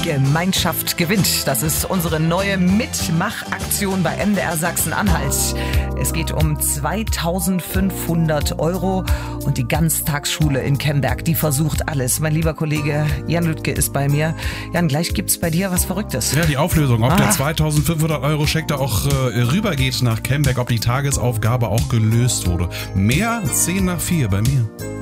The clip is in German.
Gemeinschaft gewinnt. Das ist unsere neue Mitmachaktion bei MDR Sachsen-Anhalt. Es geht um 2.500 € und die Ganztagsschule in Kemberg, die versucht alles. Mein lieber Kollege Jan Lüttke ist bei mir. Jan, gleich gibt's bei dir was Verrücktes. Ja, die Auflösung, ob der 2.500 € Scheck da auch rübergeht nach Kemberg, ob die Tagesaufgabe auch gelöst wurde. Mehr 3:10 bei mir.